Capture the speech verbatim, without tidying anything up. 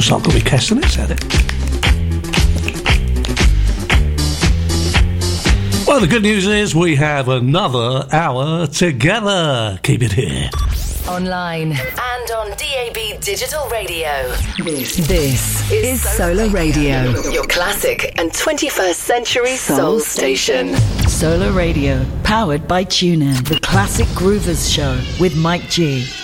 So I've got to be Castanets at it. Well, the good news is we have another hour together. Keep it here. Online and on D A B Digital Radio. This, this is Solar Radio, your classic and twenty-first century soul, soul station. Solar Radio, powered by TuneIn. The Classic Groovers Show with Mike G.